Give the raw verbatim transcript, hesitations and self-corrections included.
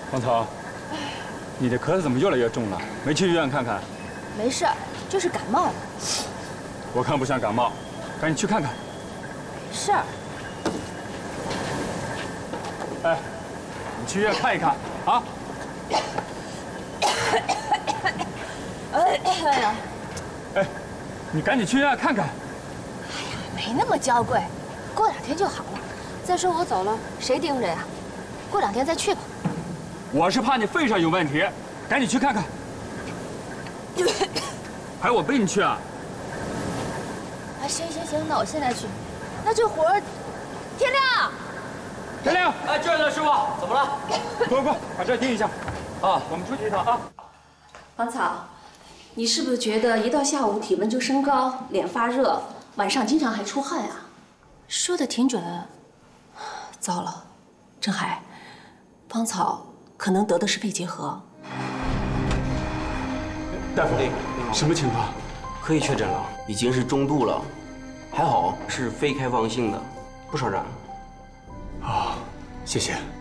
芳草，你的咳嗽怎么越来越重了？没去医院看看？ 没事，就是感冒了。 我看不像感冒，赶紧去看看。 没事儿。 哎，你去医院看一看啊！ 哎呀， 哎，你赶紧去医院看看。 哎呀，没那么娇贵，过两天就好了。再说我走了，谁盯着呀？过两天再去吧。 我是怕你肺上有问题，赶紧去看看。还我背你去啊？ 啊，行行行，那我现在去。那这活儿，天亮。 天亮。 哎，这呢，师傅，怎么了？ 快快，把这盯一下。 啊， 我们出去一趟啊。 芳草，你是不是觉得一到下午体温就升高，脸发热，晚上经常还出汗啊？ 说的挺准。 糟了，郑海，芳草可能得的是肺结核。 大夫，什么情况？ 可以确诊了，已经是中度了，还好是非开放性的，不烧燃。 啊，谢谢。